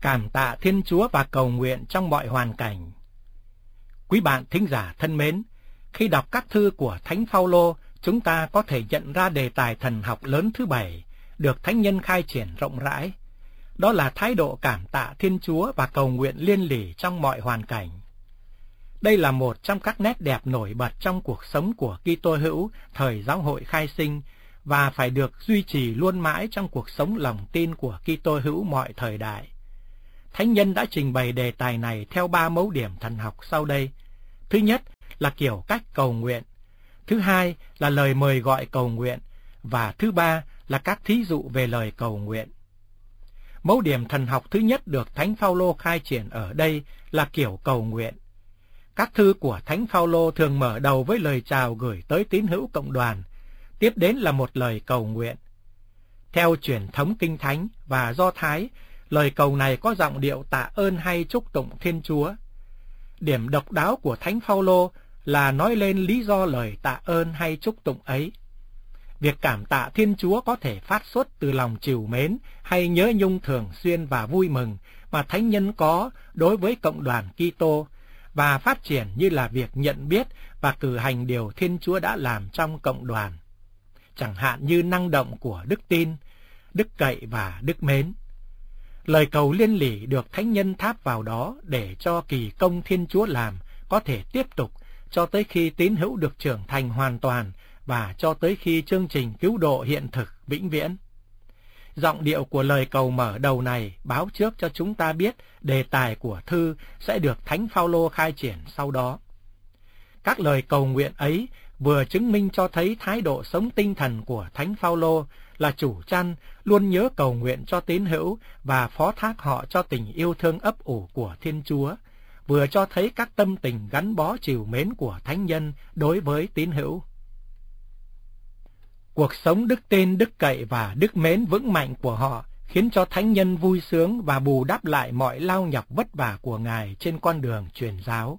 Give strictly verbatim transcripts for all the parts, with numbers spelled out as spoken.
Cảm tạ Thiên Chúa và cầu nguyện trong mọi hoàn cảnh. Quý bạn thính giả thân mến, khi đọc các thư của Thánh Phaolô, chúng ta có thể nhận ra đề tài thần học lớn thứ bảy được thánh nhân khai triển rộng rãi. Đó là thái độ cảm tạ Thiên Chúa và cầu nguyện liên lỉ trong mọi hoàn cảnh. Đây là một trong các nét đẹp nổi bật trong cuộc sống của Kitô hữu thời giáo hội khai sinh và phải được duy trì luôn mãi trong cuộc sống lòng tin của Kitô hữu mọi thời đại. Thánh nhân đã trình bày đề tài này theo ba mấu điểm thần học sau đây. Thứ nhất là kiểu cách cầu nguyện, thứ hai là lời mời gọi cầu nguyện, và thứ ba là các thí dụ về lời cầu nguyện. Mấu điểm thần học thứ nhất được Thánh Phaolô khai triển ở đây là kiểu cầu nguyện. Các thư của Thánh Phaolô thường mở đầu với lời chào gửi tới tín hữu cộng đoàn, tiếp đến là một lời cầu nguyện. Theo truyền thống Kinh Thánh và Do Thái, lời cầu này có giọng điệu tạ ơn hay chúc tụng Thiên Chúa. Điểm độc đáo của Thánh Phaolô là nói lên lý do lời tạ ơn hay chúc tụng ấy. Việc cảm tạ Thiên Chúa có thể phát xuất từ lòng trìu mến hay nhớ nhung thường xuyên và vui mừng mà thánh nhân có đối với cộng đoàn Kitô, và phát triển như là việc nhận biết và cử hành điều Thiên Chúa đã làm trong cộng đoàn, chẳng hạn như năng động của đức tin, đức cậy và đức mến. Lời cầu liên lỉ được thánh nhân tháp vào đó để cho kỳ công Thiên Chúa làm có thể tiếp tục cho tới khi tín hữu được trưởng thành hoàn toàn và cho tới khi chương trình cứu độ hiện thực vĩnh viễn. Giọng điệu của lời cầu mở đầu này báo trước cho chúng ta biết đề tài của thư sẽ được Thánh Phaolô khai triển sau đó. Các lời cầu nguyện ấy vừa chứng minh cho thấy thái độ sống tinh thần của Thánh Phaolô là chủ chăn luôn nhớ cầu nguyện cho tín hữu và phó thác họ cho tình yêu thương ấp ủ của Thiên Chúa, vừa cho thấy các tâm tình gắn bó trìu mến của thánh nhân đối với tín hữu. Cuộc sống đức tin, đức cậy và đức mến vững mạnh của họ khiến cho thánh nhân vui sướng và bù đắp lại mọi lao nhọc vất vả của Ngài trên con đường truyền giáo.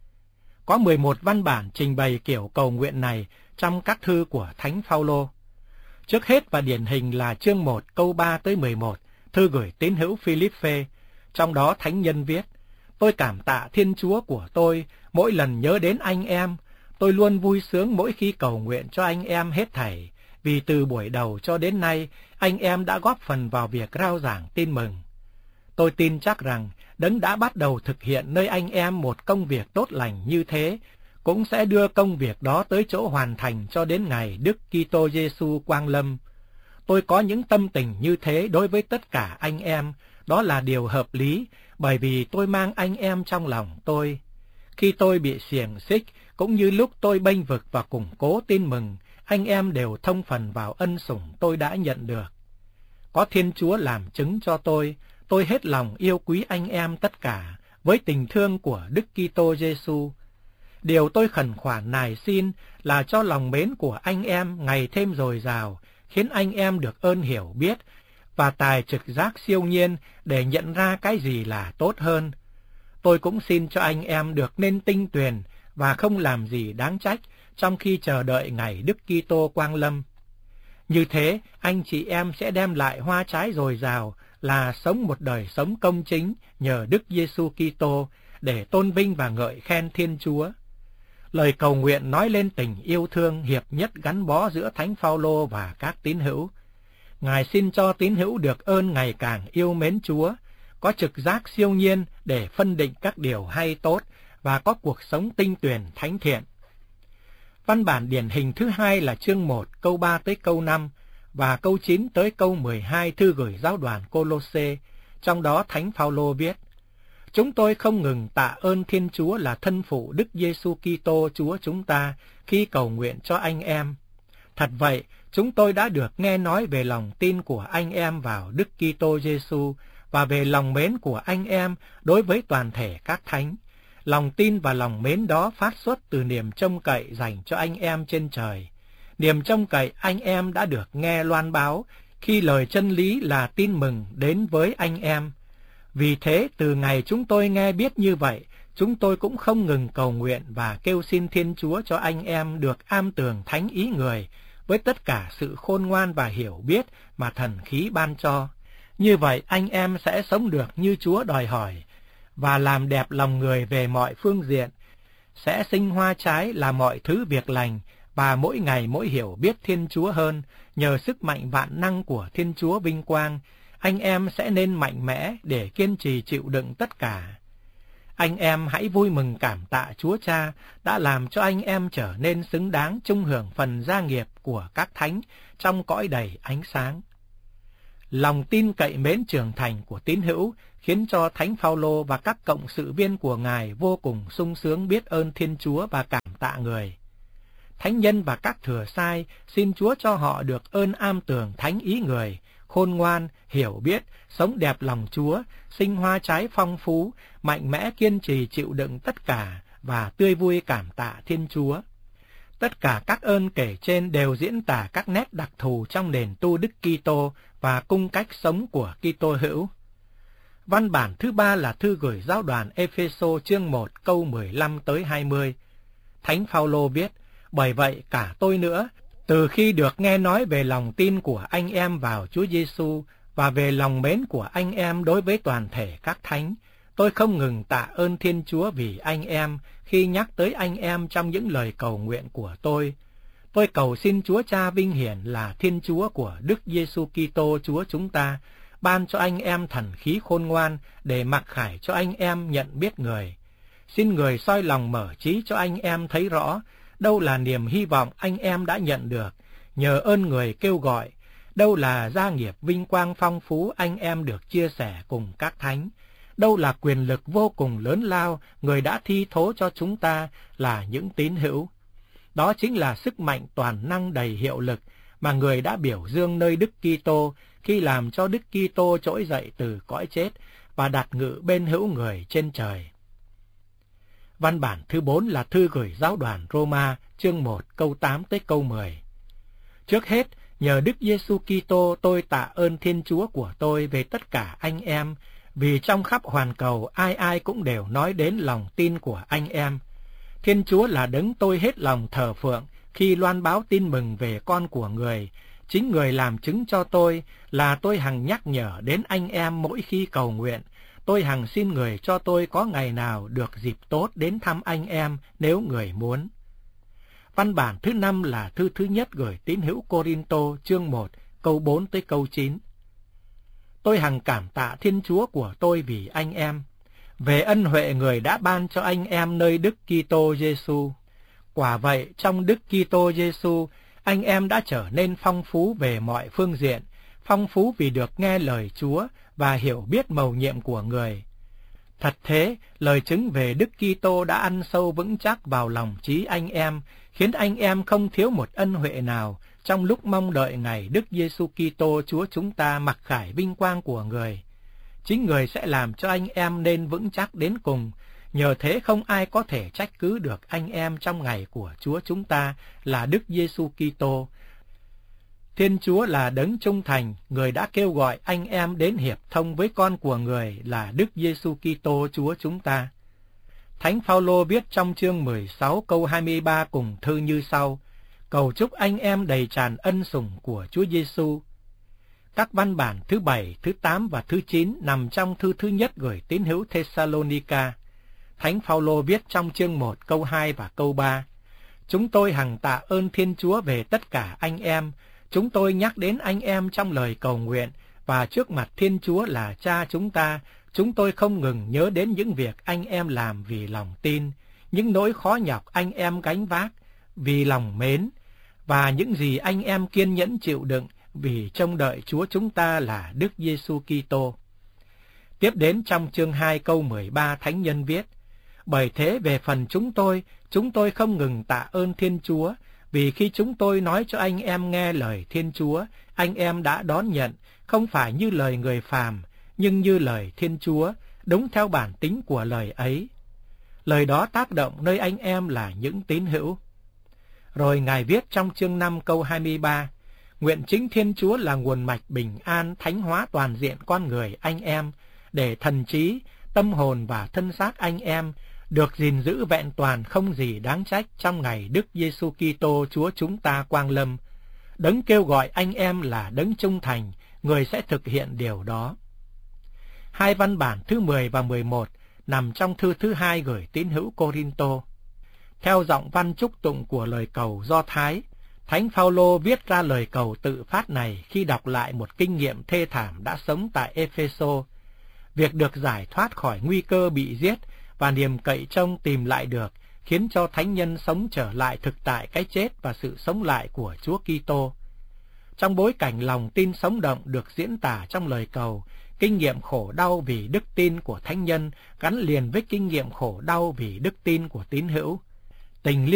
Có mười một văn bản trình bày kiểu cầu nguyện này trong các thư của Thánh Phaolô. Trước hết và điển hình là chương một câu ba tới mười một, thư gửi tín hữu Philippe, trong đó thánh nhân viết: Tôi cảm tạ Thiên Chúa của tôi mỗi lần nhớ đến anh em, tôi luôn vui sướng mỗi khi cầu nguyện cho anh em hết thảy, vì từ buổi đầu cho đến nay, anh em đã góp phần vào việc rao giảng tin mừng. Tôi tin chắc rằng Đấng đã bắt đầu thực hiện nơi anh em một công việc tốt lành như thế, cũng sẽ đưa công việc đó tới chỗ hoàn thành cho đến ngày Đức Kitô Giêsu quang lâm. Tôi có những tâm tình như thế đối với tất cả anh em, đó là điều hợp lý, bởi vì tôi mang anh em trong lòng tôi. Khi tôi bị xiềng xích, cũng như lúc tôi bênh vực và củng cố tin mừng, anh em đều thông phần vào ân sủng tôi đã nhận được. Có Thiên Chúa làm chứng cho tôi, tôi hết lòng yêu quý anh em tất cả, với tình thương của Đức Kitô Giêsu. Điều tôi khẩn khoản nài xin là cho lòng mến của anh em ngày thêm dồi dào, khiến anh em được ơn hiểu biết và tài trực giác siêu nhiên để nhận ra cái gì là tốt hơn. Tôi cũng xin cho anh em được nên tinh tuyền và không làm gì đáng trách trong khi chờ đợi ngày Đức Kitô quang lâm. Như thế, anh chị em sẽ đem lại hoa trái dồi dào là sống một đời sống công chính nhờ Đức Giêsu Kitô để tôn vinh và ngợi khen Thiên Chúa. Lời cầu nguyện nói lên tình yêu thương hiệp nhất gắn bó giữa Thánh Phaolô và các tín hữu. Ngài xin cho tín hữu được ơn ngày càng yêu mến Chúa, có trực giác siêu nhiên để phân định các điều hay tốt và có cuộc sống tinh tuyền thánh thiện. Văn bản điển hình thứ hai là chương một câu ba tới câu năm và câu chín tới câu mười hai thư gửi giáo đoàn Cô-lô-sê, trong đó Thánh Phaolô viết: Chúng tôi không ngừng tạ ơn Thiên Chúa là thân phụ Đức Giêsu Kitô Chúa chúng ta khi cầu nguyện cho anh em. Thật vậy, chúng tôi đã được nghe nói về lòng tin của anh em vào Đức Kitô Giêsu và về lòng mến của anh em đối với toàn thể các thánh. Lòng tin và lòng mến đó phát xuất từ niềm trông cậy dành cho anh em trên trời. Niềm trông cậy anh em đã được nghe loan báo khi lời chân lý là tin mừng đến với anh em. Vì thế, từ ngày chúng tôi nghe biết như vậy, chúng tôi cũng không ngừng cầu nguyện và kêu xin Thiên Chúa cho anh em được am tường thánh ý người với tất cả sự khôn ngoan và hiểu biết mà thần khí ban cho, Như vậy anh em sẽ sống được như Chúa đòi hỏi, và làm đẹp lòng người về mọi phương diện, sẽ sinh hoa trái là mọi thứ việc lành, và mỗi ngày mỗi hiểu biết Thiên Chúa hơn, nhờ sức mạnh vạn năng của Thiên Chúa vinh quang, anh em sẽ nên mạnh mẽ để kiên trì chịu đựng tất cả. Anh em hãy vui mừng cảm tạ Chúa Cha đã làm cho anh em trở nên xứng đáng chung hưởng phần gia nghiệp của các thánh trong cõi đầy ánh sáng. Lòng tin cậy mến trưởng thành của tín hữu khiến cho Thánh Phaolô và các cộng sự viên của Ngài vô cùng sung sướng biết ơn Thiên Chúa và cảm tạ người. Thánh nhân và các thừa sai xin Chúa cho họ được ơn am tường thánh ý người, khôn ngoan, hiểu biết, sống đẹp lòng Chúa, sinh hoa trái phong phú, mạnh mẽ kiên trì chịu đựng tất cả và tươi vui cảm tạ Thiên Chúa. Tất cả các ơn kể trên đều diễn tả các nét đặc thù trong nền tu Đức Kitô và cung cách sống của Kitô hữu. Văn bản thứ ba là thư gửi giáo đoàn Epheso chương một câu mười lăm tới hai mươi. Thánh Phaolô viết: Bởi vậy cả tôi nữa, từ khi được nghe nói về lòng tin của anh em vào Chúa Giêsu và về lòng mến của anh em đối với toàn thể các thánh, tôi không ngừng tạ ơn Thiên Chúa vì anh em khi nhắc tới anh em trong những lời cầu nguyện của tôi. Tôi cầu xin Chúa Cha vinh hiển là Thiên Chúa của Đức Giêsu Kitô Chúa chúng ta, ban cho anh em thần khí khôn ngoan để mặc khải cho anh em nhận biết người. Xin người soi lòng mở trí cho anh em thấy rõ đâu là niềm hy vọng anh em đã nhận được nhờ ơn người kêu gọi, đâu là gia nghiệp vinh quang phong phú anh em được chia sẻ cùng các thánh, đâu là quyền lực vô cùng lớn lao người đã thi thố cho chúng ta là những tín hữu. Đó chính là sức mạnh toàn năng đầy hiệu lực mà người đã biểu dương nơi Đức Kitô khi làm cho Đức Kitô trỗi dậy từ cõi chết và đặt ngự bên hữu người trên trời. Văn bản thứ bốn là thư gửi giáo đoàn Roma chương một câu tám tới câu mười. Trước hết, nhờ Đức Giêsu Kitô tôi tạ ơn Thiên Chúa của tôi về tất cả anh em, vì trong khắp hoàn cầu ai ai cũng đều nói đến lòng tin của anh em. Thiên Chúa là đấng tôi hết lòng thờ phượng khi loan báo tin mừng về con của người. Chính người làm chứng cho tôi là tôi hằng nhắc nhở đến anh em mỗi khi cầu nguyện. Tôi hằng xin người cho tôi có ngày nào được dịp tốt đến thăm anh em nếu người muốn. Văn bản thứ năm là thư thứ nhất gửi tín hữu Cô-rin-tô chương một câu bốn tới câu chín. Tôi hằng cảm tạ Thiên Chúa của tôi vì anh em, về ân huệ người đã ban cho anh em nơi Đức Kitô Giêsu. Quả vậy, trong Đức Kitô Giêsu, anh em đã trở nên phong phú về mọi phương diện, phong phú vì được nghe lời Chúa và hiểu biết mầu nhiệm của người. Thật thế, lời chứng về Đức Kitô đã ăn sâu vững chắc vào lòng trí anh em, khiến anh em không thiếu một ân huệ nào trong lúc mong đợi ngày Đức Giêsu Kitô Chúa chúng ta mặc khải vinh quang của người. Chính người sẽ làm cho anh em nên vững chắc đến cùng, nhờ thế không ai có thể trách cứ được anh em trong ngày của Chúa chúng ta là Đức Giêsu Kitô. Thiên Chúa là đấng trung thành, người đã kêu gọi anh em đến hiệp thông với con của người là Đức Giêsu Kitô Chúa chúng ta. Thánh Phaolô viết trong chương mười sáu câu hai mươi ba cùng thư như sau: Cầu chúc anh em đầy tràn ân sủng của Chúa Giêsu. Các văn bản thứ bảy, thứ tám và thứ chín nằm trong thư thứ nhất gửi tín hữu Thessalonica. Thánh Phaolô viết trong chương một câu hai và câu ba: Chúng tôi hằng tạ ơn Thiên Chúa về tất cả anh em. Chúng tôi nhắc đến anh em trong lời cầu nguyện, và trước mặt Thiên Chúa là Cha chúng ta, chúng tôi không ngừng nhớ đến những việc anh em làm vì lòng tin, những nỗi khó nhọc anh em gánh vác vì lòng mến, và những gì anh em kiên nhẫn chịu đựng vì trông đợi Chúa chúng ta là Đức Giêsu Kitô. Tiếp đến trong chương hai câu mười ba, thánh nhân viết: Bởi thế về phần chúng tôi, chúng tôi không ngừng tạ ơn Thiên Chúa, vì khi chúng tôi nói cho anh em nghe lời Thiên Chúa, anh em đã đón nhận, không phải như lời người phàm, nhưng như lời Thiên Chúa, đúng theo bản tính của lời ấy. Lời đó tác động nơi anh em là những tín hữu. Rồi Ngài viết trong chương năm câu hai mươi ba: Nguyện chính Thiên Chúa là nguồn mạch bình an, thánh hóa toàn diện con người anh em, để thần trí, tâm hồn và thân xác anh em được gìn giữ vẹn toàn không gì đáng trách trong ngày Đức Giêsu Kitô Chúa chúng ta quang lâm. Đấng kêu gọi anh em là đấng trung thành, người sẽ thực hiện điều đó. Hai văn bản thứ mười và mười một nằm trong thư thứ hai gửi tín hữu Cô-rinh-tô. Theo giọng văn chúc tụng của lời cầu Do Thái, Thánh Phao-lô viết ra lời cầu tự phát này khi đọc lại một kinh nghiệm thê thảm đã sống tại Ê-phê-sô. Việc được giải thoát khỏi nguy cơ bị giết và niềm cậy trông tìm lại được khiến cho thánh nhân sống trở lại thực tại cái chết và sự sống lại của Chúa Kitô. Trong bối cảnh lòng tin sống động được diễn tả trong lời cầu, kinh nghiệm khổ đau vì đức tin của thánh nhân gắn liền với kinh nghiệm khổ đau vì đức tin của tín hữu. Tình liên